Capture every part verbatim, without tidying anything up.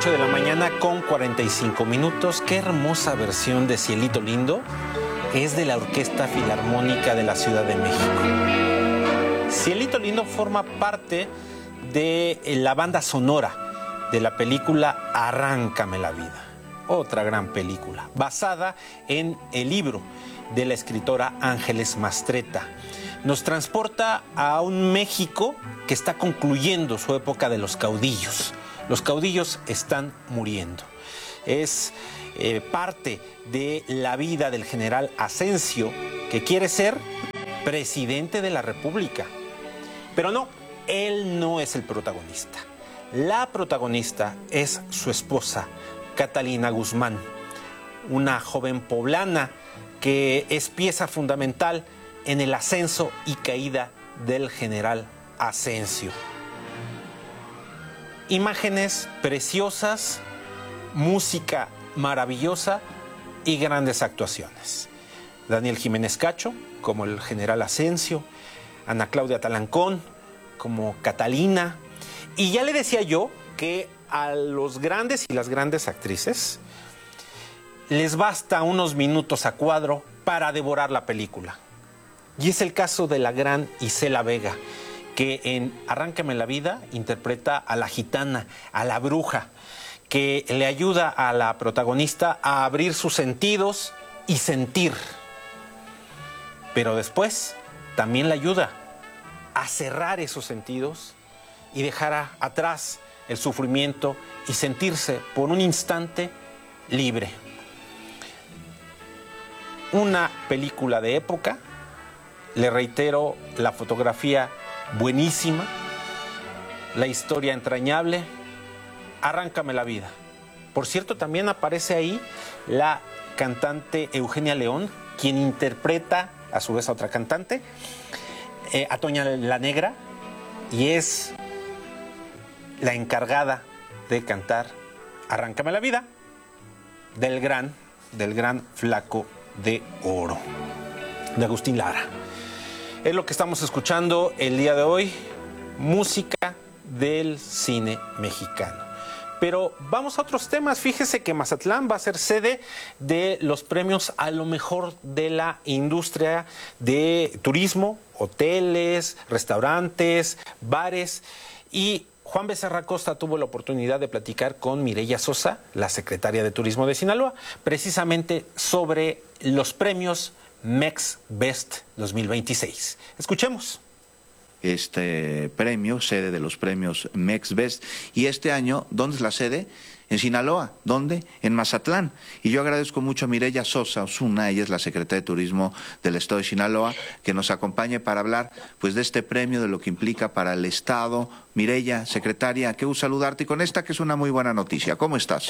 ocho de la mañana con cuarenta y cinco minutos. Qué hermosa versión de Cielito Lindo es de la Orquesta Filarmónica de la Ciudad de México. Cielito Lindo forma parte de la banda sonora de la película Arráncame la vida, otra gran película, basada en el libro de la escritora Ángeles Mastretta. Nos transporta a un México que está concluyendo su época de los caudillos. Los caudillos están muriendo. Es eh, parte de la vida del general Asensio, que quiere ser presidente de la República. Pero no, él no es el protagonista. La protagonista es su esposa, Catalina Guzmán, una joven poblana que es pieza fundamental en el ascenso y caída del general Asensio. Imágenes preciosas, música maravillosa y grandes actuaciones. Daniel Jiménez Cacho como el general Asensio, Ana Claudia Talancón como Catalina. Y ya le decía yo que a los grandes y las grandes actrices les basta unos minutos a cuadro para devorar la película. Y es el caso de la gran Isela Vega, que en Arráncame la vida interpreta a la gitana, a la bruja, que le ayuda a la protagonista a abrir sus sentidos y sentir. Pero después también le ayuda a cerrar esos sentidos y dejar a, atrás el sufrimiento y sentirse por un instante libre. Una película de época, le reitero, la fotografía buenísima, la historia entrañable. Arráncame la vida. Por cierto, también aparece ahí la cantante Eugenia León, quien interpreta a su vez a otra cantante, eh, a Toña la Negra, y es la encargada de cantar Arráncame la vida del gran, del gran Flaco de Oro, de Agustín Lara. Es lo que estamos escuchando el día de hoy, música del cine mexicano. Pero vamos a otros temas. Fíjese que Mazatlán va a ser sede de los premios a lo mejor de la industria de turismo, hoteles, restaurantes, bares. Y Juan Becerra Costa tuvo la oportunidad de platicar con Mireya Sosa, la secretaria de Turismo de Sinaloa, precisamente sobre los premios MexBest dos mil veintiséis. Escuchemos. Este premio, sede de los premios MexBest, y este año, ¿dónde es la sede? En Sinaloa. ¿Dónde? En Mazatlán. Y yo agradezco mucho a Mireya Sosa Osuna, ella es la secretaria de Turismo del Estado de Sinaloa, que nos acompañe para hablar pues de este premio, de lo que implica para el Estado. Mireya, secretaria, qué gusto saludarte, y con esta que es una muy buena noticia. ¿Cómo estás?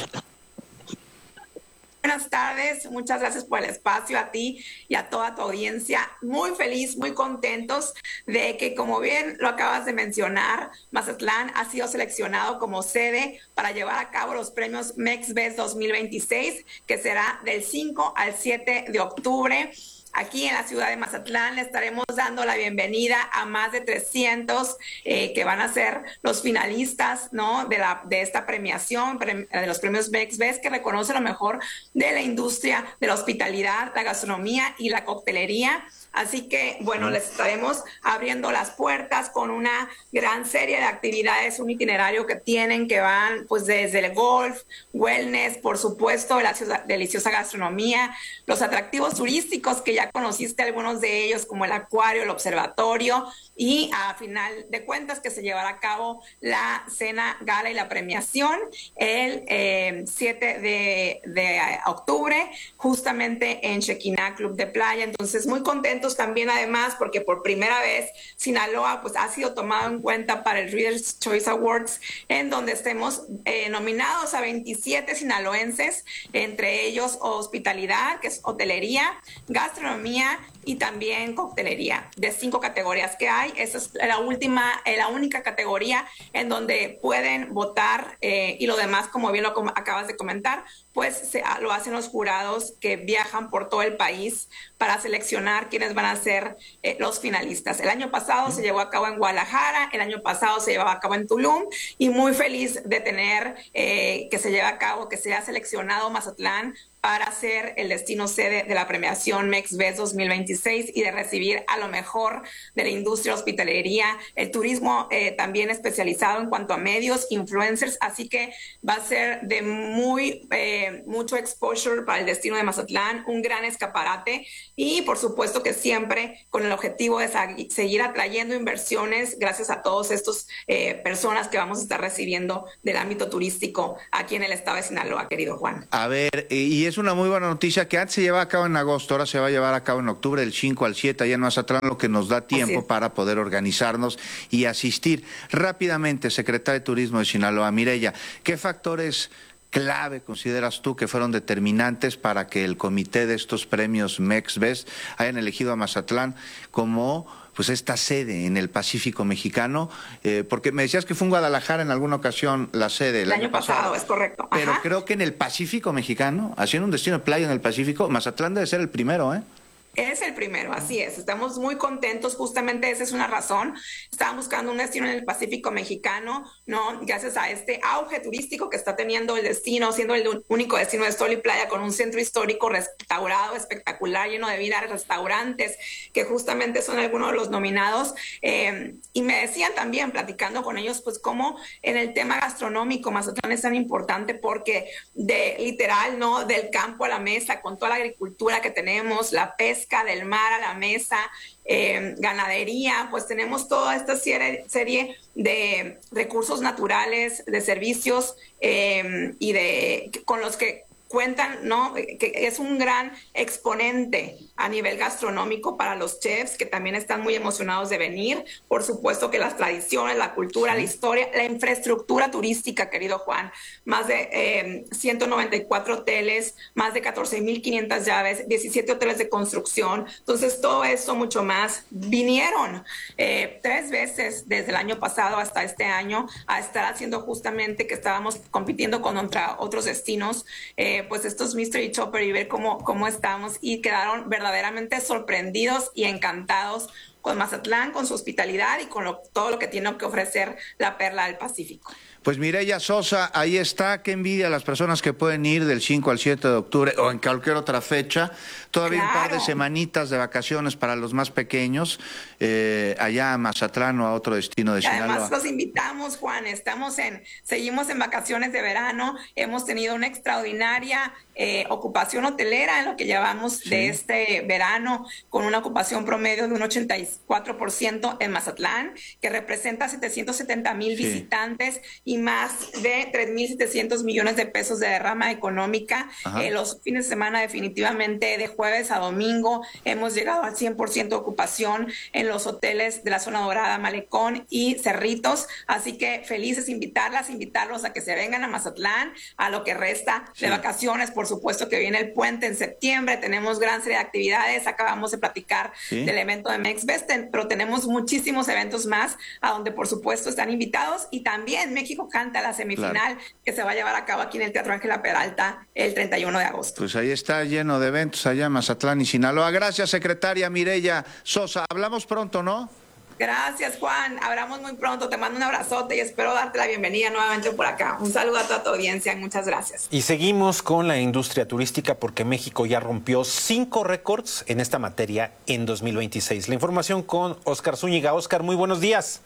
Buenas tardes, muchas gracias por el espacio, a ti y a toda tu audiencia. Muy feliz, muy contentos de que, como bien lo acabas de mencionar, Mazatlán ha sido seleccionado como sede para llevar a cabo los premios MexBest dos mil veintiséis, que será del cinco al siete de octubre. Aquí en la ciudad de Mazatlán le estaremos dando la bienvenida a más de trescientos eh, que van a ser los finalistas, ¿no?, de, la, de esta premiación, pre, de los premios MexBest, que reconoce lo mejor de la industria de la hospitalidad, la gastronomía y la coctelería. Así que, bueno, les estaremos abriendo las puertas con una gran serie de actividades, un itinerario que tienen, que van pues desde el golf, wellness, por supuesto, la deliciosa gastronomía, los atractivos turísticos que ya conociste algunos de ellos, como el acuario, el observatorio, y a final de cuentas que se llevará a cabo la cena gala y la premiación el eh, siete de octubre, justamente en Shekinah Club de Playa. Entonces, muy contentos también, además, porque por primera vez Sinaloa pues ha sido tomado en cuenta para el Reader's Choice Awards, en donde estemos eh, nominados a veintisiete sinaloenses, entre ellos hospitalidad, que es hotelería, gastronomía y también coctelería. De cinco categorías que hay, esa es la última, eh, la única categoría en donde pueden votar eh, y lo demás, como bien lo com- acabas de comentar, pues se, lo hacen los jurados que viajan por todo el país para seleccionar quiénes van a ser eh, los finalistas. El año pasado se llevó a cabo en Guadalajara, el año pasado se llevaba a cabo en Tulum, y muy feliz de tener eh, que se lleve a cabo, que sea seleccionado Mazatlán para ser el destino sede de la premiación MEXBEST dos mil veintiséis y de recibir a lo mejor de la industria hospitalería, el turismo eh, también especializado en cuanto a medios, influencers, así que va a ser de muy eh, mucho exposure para el destino de Mazatlán, un gran escaparate y por supuesto que siempre con el objetivo de sag- seguir atrayendo inversiones gracias a todos estos eh, personas que vamos a estar recibiendo del ámbito turístico aquí en el estado de Sinaloa, querido Juan. A ver, y es una muy buena noticia que antes se llevaba a cabo en agosto, ahora se va a llevar a cabo en octubre, del cinco al siete, allá en Mazatlán, lo que nos da tiempo para poder organizarnos y asistir. Rápidamente, secretaria de Turismo de Sinaloa, Mireya, ¿qué factores clave consideras tú que fueron determinantes para que el comité de estos premios MEXBEST hayan elegido a Mazatlán como pues esta sede en el Pacífico mexicano? Eh, porque me decías que fue en Guadalajara en alguna ocasión la sede. El, el año, año pasado, pasado, es correcto. Pero Ajá. creo que en el Pacífico mexicano, haciendo un destino de playa en el Pacífico, Mazatlán debe ser el primero, ¿eh? Es el primero, así es. Estamos muy contentos, justamente esa es una razón. Estaban buscando un destino en el Pacífico mexicano, ¿no? Gracias a este auge turístico que está teniendo el destino, siendo el único destino de sol y playa con un centro histórico restaurado, espectacular, lleno de vida, restaurantes, que justamente son algunos de los nominados. Eh, y me decían también, platicando con ellos, pues cómo en el tema gastronómico Mazatlán es tan importante porque de literal, ¿no? Del campo a la mesa, con toda la agricultura que tenemos, la pesca, del mar a la mesa, eh, ganadería, pues tenemos toda esta serie, serie de recursos naturales, de servicios eh, y de con los que cuentan, ¿no? Que es un gran exponente a nivel gastronómico para los chefs que también están muy emocionados de venir. Por supuesto que las tradiciones, la cultura, la historia, la infraestructura turística, querido Juan, más de eh, ciento noventa y cuatro hoteles, más de catorce mil quinientas llaves, diecisiete hoteles de construcción. Entonces, todo eso mucho más. Vinieron eh, tres veces desde el año pasado hasta este año a estar haciendo justamente que estábamos compitiendo contra otros destinos, eh, pues estos Mystery Chopper y ver cómo, cómo estamos y quedaron verdaderamente sorprendidos y encantados con Mazatlán, con su hospitalidad y con lo, todo lo que tiene que ofrecer la perla del Pacífico. Pues Mireya Sosa, ahí está, qué envidia a las personas que pueden ir del cinco al siete de octubre o en cualquier otra fecha, todavía claro. Un par de semanitas de vacaciones para los más pequeños, eh, allá a Mazatlán o a otro destino de Sinaloa. Además los invitamos, Juan, estamos en, seguimos en vacaciones de verano, hemos tenido una extraordinaria eh, ocupación hotelera en lo que llevamos sí. de este verano, con una ocupación promedio de un ochenta y cuatro por ciento en Mazatlán, que representa setecientos setenta mil sí. visitantes y más de tres mil setecientos millones de pesos de derrama económica. Eh, los fines de semana definitivamente de jueves a domingo hemos llegado al cien por ciento de ocupación en los hoteles de la zona dorada, Malecón y Cerritos, así que felices invitarlas, invitarlos a que se vengan a Mazatlán, a lo que resta sí. de vacaciones. Por supuesto que viene el puente en septiembre, tenemos gran serie de actividades, acabamos de platicar sí. del evento de MEXBEST, pero tenemos muchísimos eventos más a donde por supuesto están invitados, y también México canta la semifinal claro. que se va a llevar a cabo aquí en el Teatro Ángela Peralta el treinta y uno de agosto. Pues ahí está lleno de eventos allá en Mazatlán y Sinaloa. Gracias, secretaria Mireya Sosa. Hablamos pronto, ¿no? Gracias, Juan. Hablamos muy pronto. Te mando un abrazote y espero darte la bienvenida nuevamente por acá. Un saludo a toda tu audiencia y muchas gracias. Y seguimos con la industria turística porque México ya rompió cinco récords en esta materia en dos mil veintiséis. La información con Oscar Zúñiga. Oscar, muy buenos días.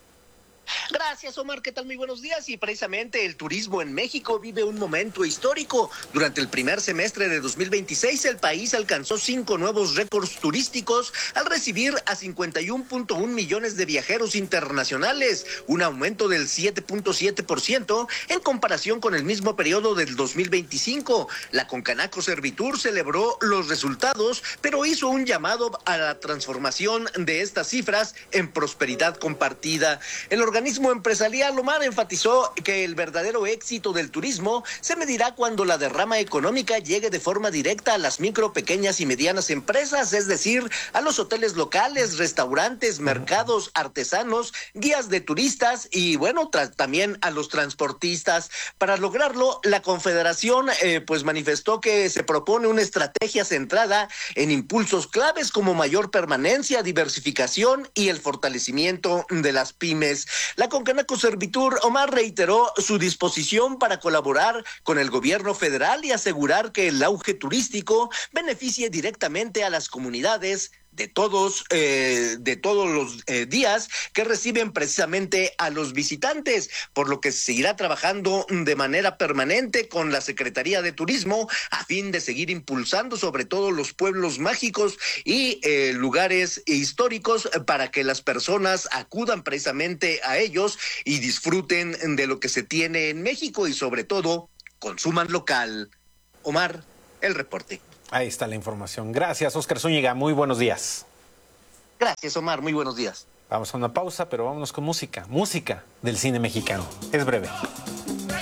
Gracias, Omar. ¿Qué tal? Muy buenos días. Y precisamente el turismo en México vive un momento histórico. Durante el primer semestre de dos mil veintiséis, el país alcanzó cinco nuevos récords turísticos al recibir a cincuenta y uno punto uno millones de viajeros internacionales, un aumento del siete punto siete por ciento en comparación con el mismo periodo del dos mil veinticinco. La Concanaco Servitur celebró los resultados, pero hizo un llamado a la transformación de estas cifras en prosperidad compartida. El organismo empresarial, Omar, enfatizó que el verdadero éxito del turismo se medirá cuando la derrama económica llegue de forma directa a las micro, pequeñas y medianas empresas, es decir, a los hoteles locales, restaurantes, mercados, artesanos, guías de turistas y, bueno, también a los transportistas. Para lograrlo, la Confederación eh, pues manifestó que se propone una estrategia centrada en impulsos claves como mayor permanencia, diversificación y el fortalecimiento de las pymes. La Concanaco Servitur, Omar, reiteró su disposición para colaborar con el gobierno federal y asegurar que el auge turístico beneficie directamente a las comunidades de todos, eh, de todos los eh, días que reciben precisamente a los visitantes, por lo que se seguirá trabajando de manera permanente con la Secretaría de Turismo a fin de seguir impulsando sobre todo los pueblos mágicos y eh, lugares históricos para que las personas acudan precisamente a ellos y disfruten de lo que se tiene en México y sobre todo consuman local. Omar, el reporte. Ahí está la información. Gracias, Óscar Zúñiga. Muy buenos días. Gracias, Omar. Muy buenos días. Vamos a una pausa, pero vámonos con música. Música del cine mexicano. Es breve.